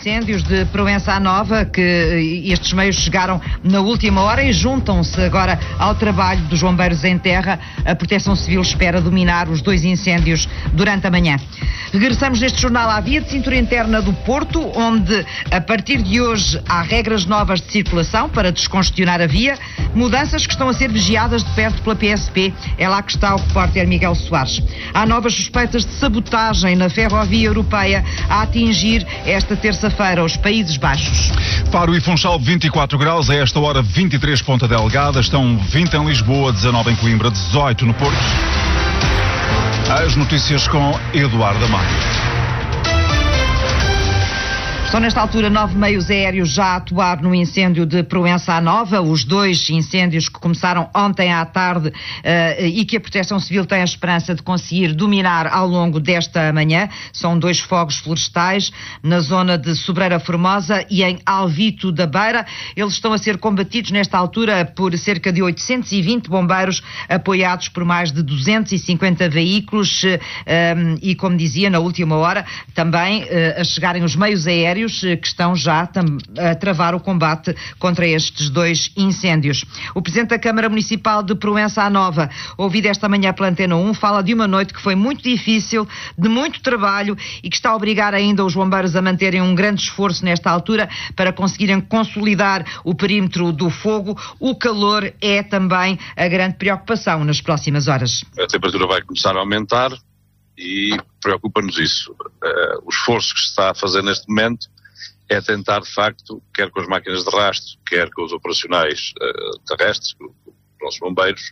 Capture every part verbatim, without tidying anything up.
incêndios de Proença à Nova, que estes meios chegaram na última hora e juntam-se agora ao trabalho dos bombeiros em terra. A Proteção Civil espera dominar os dois incêndios durante a manhã. Regressamos neste jornal à via de cintura interna do Porto, onde a partir de hoje há regras novas de circulação para descongestionar a via, mudanças que estão a ser vigiadas de perto pela P S P. É lá que está o repórter Miguel Soares. Há novas suspeitas de sabotagem na ferrovia europeia a atingir esta terça-feira os Países Baixos. Faro e Funchal vinte e quatro graus, a esta hora vinte e três Ponta Delgada, estão vinte em Lisboa, dezanove em Coimbra, dezoito no Porto. As notícias com Eduardo Amado. Estão nesta altura nove meios aéreos já a atuar no incêndio de Proença à Nova, os dois incêndios que começaram ontem à tarde uh, e que a Proteção Civil tem a esperança de conseguir dominar ao longo desta manhã. São dois fogos florestais na zona de Sobreira Formosa e em Alvito da Beira. Eles estão a ser combatidos nesta altura por cerca de oitocentos e vinte bombeiros, apoiados por mais de duzentos e cinquenta veículos uh, um, e, como dizia, na última hora também uh, a chegarem os meios aéreos que estão já a travar o combate contra estes dois incêndios. O Presidente da Câmara Municipal de Proença à Nova, ouvido esta manhã pela Antena um, fala de uma noite que foi muito difícil, de muito trabalho e que está a obrigar ainda os bombeiros a manterem um grande esforço nesta altura para conseguirem consolidar o perímetro do fogo. O calor é também a grande preocupação nas próximas horas. A temperatura vai começar a aumentar e preocupa-nos isso. Uh, o esforço que se está a fazer neste momento é tentar, de facto, quer com as máquinas de rastro, quer com os operacionais uh, terrestres, com os nossos bombeiros,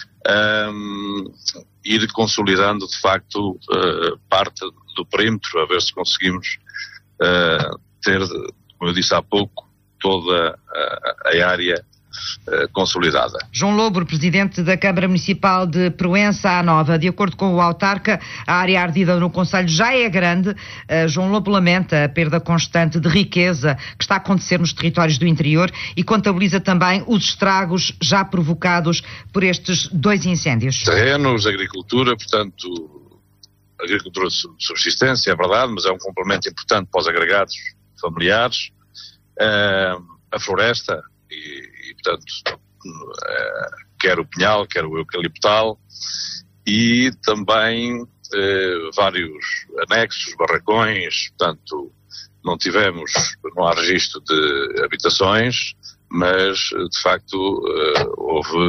um, ir consolidando, de facto, uh, parte do perímetro, a ver se conseguimos uh, ter, como eu disse há pouco, toda a, a área Uh, consolidada. João Lobo, Presidente da Câmara Municipal de Proença à Nova. De acordo com o autarca, a área ardida no concelho já é grande. Uh, João Lobo lamenta a perda constante de riqueza que está a acontecer nos territórios do interior e contabiliza também os estragos já provocados por estes dois incêndios. Terrenos, agricultura, portanto, agricultura de subsistência, é verdade, mas é um complemento importante para os agregados familiares. Uh, a floresta e E, portanto, uh, quer o pinhal, quer o eucaliptal e também uh, vários anexos, barracões. Portanto, não tivemos, não há registro de habitações, mas, de facto, uh, houve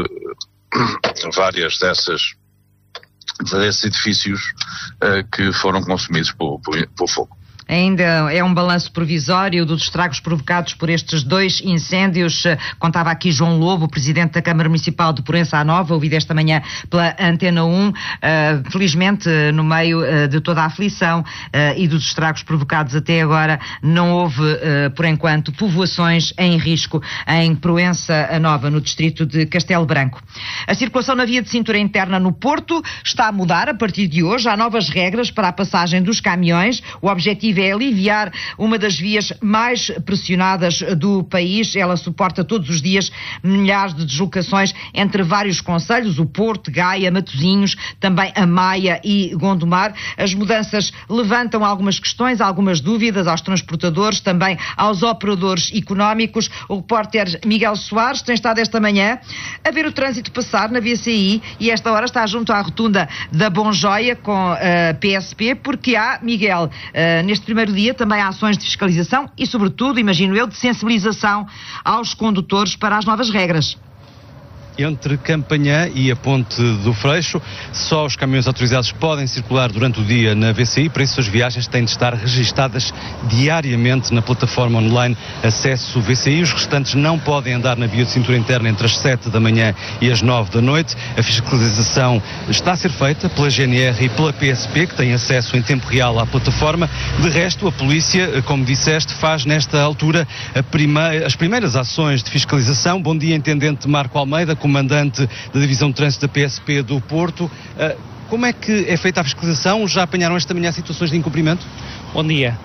várias dessas, desses edifícios uh, que foram consumidos por, por, por fogo. Ainda é um balanço provisório dos estragos provocados por estes dois incêndios. Contava aqui João Lobo, Presidente da Câmara Municipal de Proença à Nova, ouvido esta manhã pela Antena um. Uh, felizmente, no meio uh, de toda a aflição uh, e dos estragos provocados até agora, não houve, uh, por enquanto, povoações em risco em Proença à Nova, no distrito de Castelo Branco. A circulação na via de cintura interna no Porto está a mudar a partir de hoje. Há novas regras para a passagem dos caminhões. O objetivo é aliviar uma das vias mais pressionadas do país. Ela suporta todos os dias milhares de deslocações entre vários concelhos, o Porto, Gaia, Matosinhos, também a Maia e Gondomar. As mudanças levantam algumas questões, algumas dúvidas aos transportadores, também aos operadores económicos. O repórter Miguel Soares tem estado esta manhã a ver o trânsito passar na V C I e esta hora está junto à rotunda da Bom Joia com a P S P, porque há, Miguel, uh, neste primeiro dia também há ações de fiscalização e, sobretudo, imagino eu, de sensibilização aos condutores para as novas regras. Entre Campanhã e a Ponte do Freixo, só os caminhões autorizados podem circular durante o dia na V C I, por isso as viagens têm de estar registadas diariamente na plataforma online Acesso V C I. Os restantes não podem andar na via de cintura interna entre as sete da manhã e as nove da noite. A fiscalização está a ser feita pela G N R e pela P S P, que tem acesso em tempo real à plataforma. De resto, a polícia, como disseste, faz nesta altura a primeira, as primeiras ações de fiscalização. Bom dia, Intendente Marco Almeida, comandante da Divisão de Trânsito da P S P do Porto. Como é que é feita a fiscalização? Já apanharam esta manhã situações de incumprimento? Bom dia.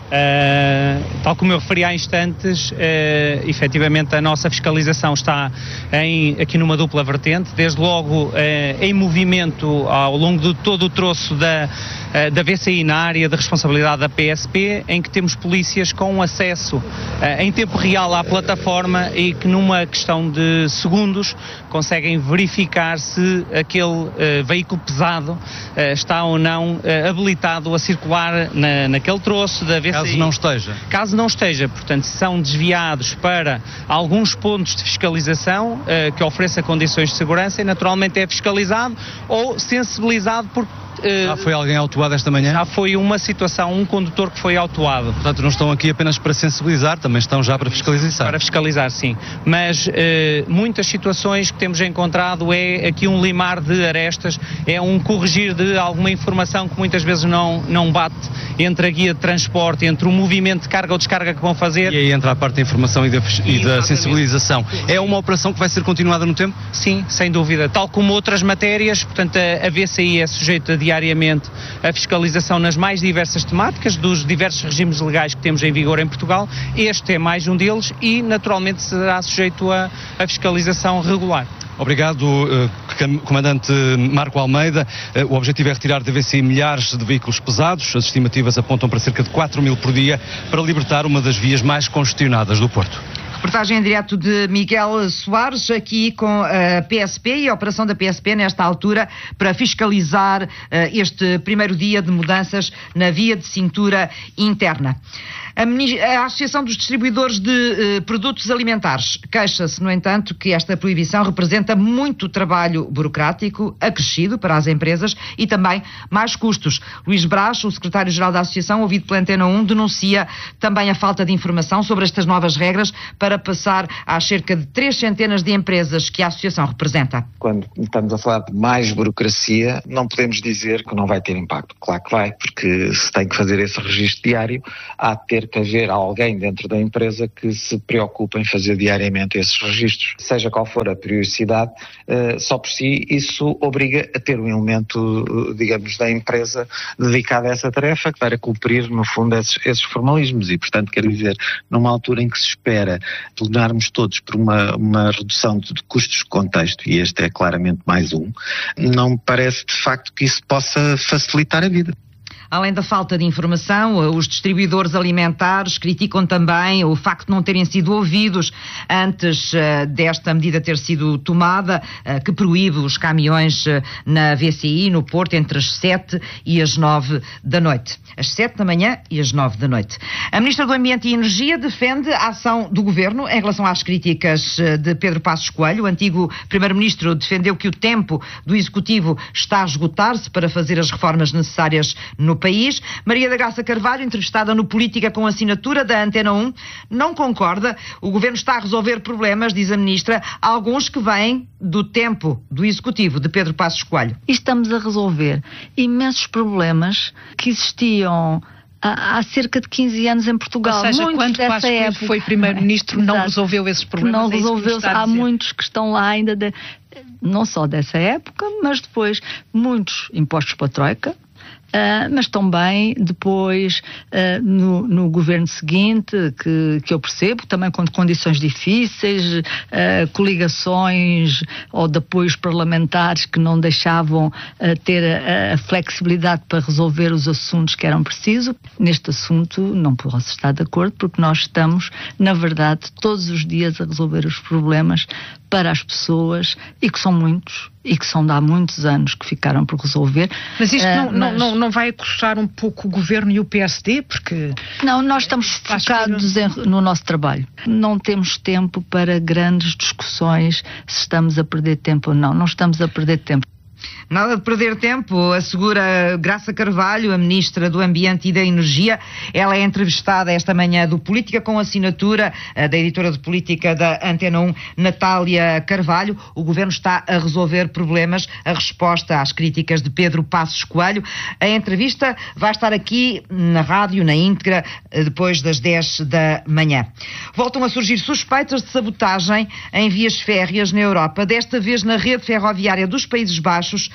Uh, tal como eu referi há instantes, uh, efetivamente a nossa fiscalização está em, aqui numa dupla vertente, desde logo uh, em movimento ao longo de todo o troço da, uh, da V C I na área de responsabilidade da P S P, em que temos polícias com acesso uh, em tempo real à plataforma e que numa questão de segundos conseguem verificar se aquele uh, veículo pesado uh, está ou não uh, habilitado a circular na, naquele troço da V C I. Caso não esteja. Caso não esteja, portanto, são desviados para alguns pontos de fiscalização uh, que ofereça condições de segurança e naturalmente é fiscalizado ou sensibilizado por Uh, já foi alguém autuado esta manhã? Já foi uma situação, um condutor que foi autuado. Portanto, não estão aqui apenas para sensibilizar, também estão já para fiscalizar. Para fiscalizar, sim. Mas uh, muitas situações que temos encontrado é aqui um limar de arestas, é um corrigir de alguma informação que muitas vezes não, não bate entre a guia de transporte, entre o movimento de carga ou descarga que vão fazer. E aí entra a parte da informação e da, e da sensibilização. É uma operação que vai ser continuada no tempo? Sim, sem dúvida. Tal como outras matérias, portanto, a, a V C I é sujeita de diariamente a fiscalização nas mais diversas temáticas dos diversos regimes legais que temos em vigor em Portugal. Este é mais um deles e naturalmente será sujeito a, a fiscalização regular. Obrigado, Comandante Marco Almeida. O objetivo é retirar da V C I milhares de veículos pesados. As estimativas apontam para cerca de quatro mil por dia para libertar uma das vias mais congestionadas do Porto. Reportagem em direto de Miguel Soares, aqui com a P S P e a operação da P S P nesta altura para fiscalizar uh, este primeiro dia de mudanças na via de cintura interna. A, a Associação dos Distribuidores de uh, Produtos Alimentares queixa-se, no entanto, que esta proibição representa muito trabalho burocrático acrescido para as empresas e também mais custos. Luís Brás, o secretário-geral da Associação, ouvido pela Antena um, denuncia também a falta de informação sobre estas novas regras para passar às cerca de três centenas de empresas que a Associação representa. Quando estamos a falar de mais burocracia, não podemos dizer que não vai ter impacto. Claro que vai, porque se tem que fazer esse registro diário, há de ter que haver alguém dentro da empresa que se preocupe em fazer diariamente esses registros. Seja qual for a periodicidade, só por si isso obriga a ter um elemento, digamos, da empresa dedicado a essa tarefa, que vai cumprir, no fundo, esses, esses formalismos. E, portanto, quero dizer, numa altura em que se espera tornarmos todos por uma, uma redução de, de custos de contexto, e este é claramente mais um, não me parece, de facto, que isso possa facilitar a vida. Além da falta de informação, os distribuidores alimentares criticam também o facto de não terem sido ouvidos antes uh, desta medida ter sido tomada, uh, que proíbe os caminhões uh, na V C I, no Porto, entre as sete e as nove da noite. As sete da manhã e as nove da noite. A Ministra do Ambiente e Energia defende a ação do Governo em relação às críticas uh, de Pedro Passos Coelho. O antigo Primeiro-Ministro defendeu que o tempo do Executivo está a esgotar-se para fazer as reformas necessárias no país. Maria da Graça Carvalho, entrevistada no Política com assinatura da Antena um, não concorda. O Governo está a resolver problemas, diz a Ministra, alguns que vêm do tempo do Executivo de Pedro Passos Coelho. E estamos a resolver imensos problemas que existiam há, há cerca de quinze anos em Portugal. Ou seja, muitos quando dessa Passos Coelho época, foi Primeiro-Ministro, não resolveu esses problemas. Não é resolveu. Há dizer. muitos que estão lá ainda, de, não só dessa época, mas depois muitos impostos para a Troika. Uh, mas também depois uh, no, no governo seguinte, que, que eu percebo, também com condições difíceis, uh, coligações ou de apoios parlamentares que não deixavam uh, ter a, a flexibilidade para resolver os assuntos que eram precisos. Neste assunto não posso estar de acordo, porque nós estamos, na verdade, todos os dias a resolver os problemas para as pessoas, e que são muitos, e que são de há muitos anos que ficaram por resolver. Mas isto não, uh, mas... não, não vai acostar um pouco o Governo e o P S D? Porque... Não, nós estamos focados em, no nosso trabalho. Não temos tempo para grandes discussões se estamos a perder tempo ou não. Não estamos a perder tempo. Nada de perder tempo, assegura Graça Carvalho, a Ministra do Ambiente e da Energia. Ela é entrevistada esta manhã do Política com assinatura da editora de Política da Antena um, Natália Carvalho. O Governo está a resolver problemas, a resposta às críticas de Pedro Passos Coelho. A entrevista vai estar aqui na rádio, na íntegra, depois das dez da manhã. Voltam a surgir suspeitas de sabotagem em vias férreas na Europa, desta vez na rede ferroviária dos Países Baixos,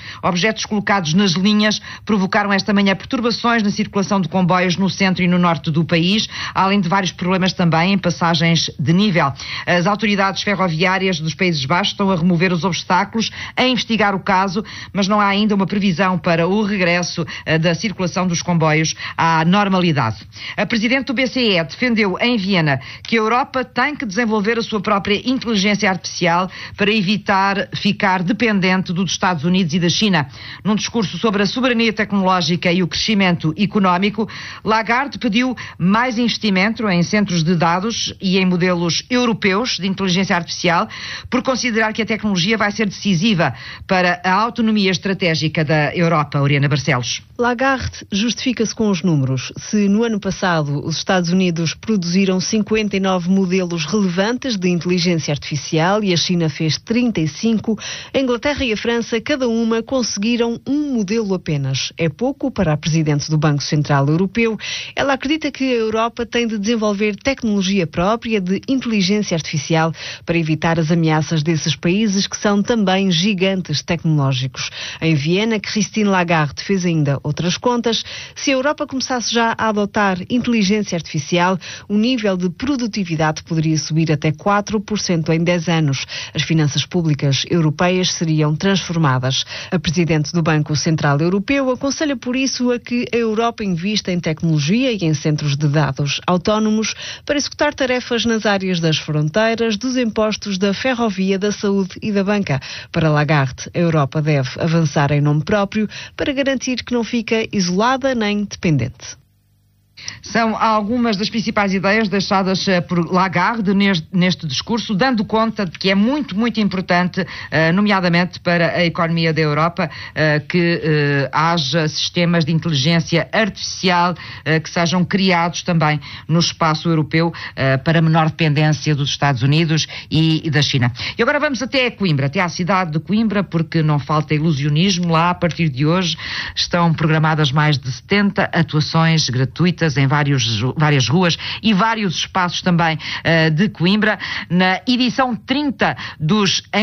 Objetos colocados nas linhas provocaram esta manhã perturbações na circulação de comboios no centro e no norte do país, além de vários problemas também em passagens de nível. As autoridades ferroviárias dos Países Baixos estão a remover os obstáculos, a investigar o caso, mas não há ainda uma previsão para o regresso uh, da circulação dos comboios à normalidade. A Presidente do B C E defendeu em Viena que a Europa tem que desenvolver a sua própria inteligência artificial para evitar ficar dependente dos Estados Unidos e da China. Num discurso sobre a soberania tecnológica e o crescimento económico, Lagarde pediu mais investimento em centros de dados e em modelos europeus de inteligência artificial, por considerar que a tecnologia vai ser decisiva para a autonomia estratégica da Europa. Oriana Barcelos. Lagarde justifica-se com os números. Se no ano passado os Estados Unidos produziram cinquenta e nove modelos relevantes de inteligência artificial e a China fez trinta e cinco, a Inglaterra e a França, cada uma, conseguiram um modelo apenas. É pouco para a Presidente do Banco Central Europeu. Ela acredita que a Europa tem de desenvolver tecnologia própria de inteligência artificial para evitar as ameaças desses países que são também gigantes tecnológicos. Em Viena, Christine Lagarde fez ainda outras contas. Se a Europa começasse já a adotar inteligência artificial, o nível de produtividade poderia subir até quatro por cento em dez anos. As finanças públicas europeias seriam transformadas. A Presidente do Banco Central Europeu aconselha por isso a que a Europa invista em tecnologia e em centros de dados autónomos para executar tarefas nas áreas das fronteiras, dos impostos, da ferrovia, da saúde e da banca. Para Lagarde, a Europa deve avançar em nome próprio para garantir que não fica isolada nem dependente. São algumas das principais ideias deixadas uh, por Lagarde neste, neste discurso, dando conta de que é muito, muito importante, uh, nomeadamente para a economia da Europa, uh, que uh, haja sistemas de inteligência artificial uh, que sejam criados também no espaço europeu uh, para menor dependência dos Estados Unidos e, e da China. E agora vamos até Coimbra, até à cidade de Coimbra, porque não falta ilusionismo lá. A partir de hoje estão programadas mais de setenta atuações gratuitas em vários, várias ruas e vários espaços também uh, de Coimbra, na edição trinta dos